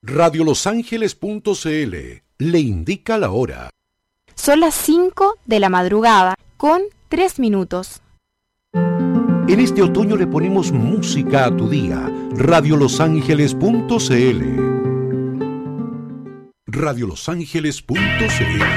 Radiolosangeles.cl le indica la hora. Son las 5 de la madrugada con 3 minutos. En este otoño le ponemos música a tu día. Radiolosangeles.cl Radiolosangeles.cl